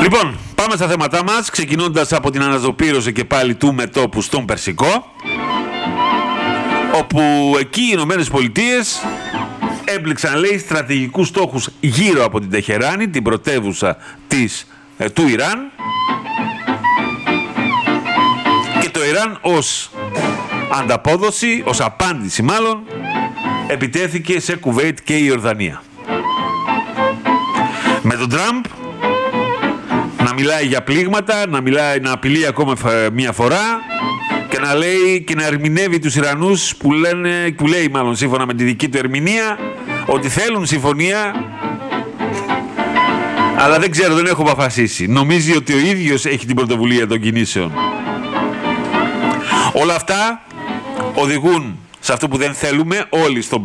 Λοιπόν, πάμε στα θέματά μας, ξεκινώντας από την αναζωπήρωση και πάλι του μετώπου στον Περσικό, όπου εκεί οι Ηνωμένες Πολιτείες έμπληξαν, λέει, στρατηγικούς στόχους γύρω από την Τεχεράνη, την πρωτεύουσα του Ιράν, και το Ιράν ως ανταπόδοση, ως απάντηση μάλλον, επιτέθηκε σε Κουβέιτ και η Ιορδανία. Με τον Τραμπ να μιλάει για πλήγματα, να απειλεί ακόμα μία φορά και να λέει και να ερμηνεύει τους Ιρανούς που λέει μάλλον σύμφωνα με τη δική του ερμηνεία ότι θέλουν συμφωνία, αλλά δεν ξέρω, δεν έχω αποφασίσει. Νομίζει ότι ο ίδιος έχει την πρωτοβουλία των κινήσεων. Όλα αυτά οδηγούν σε αυτό που δεν θέλουμε όλοι στον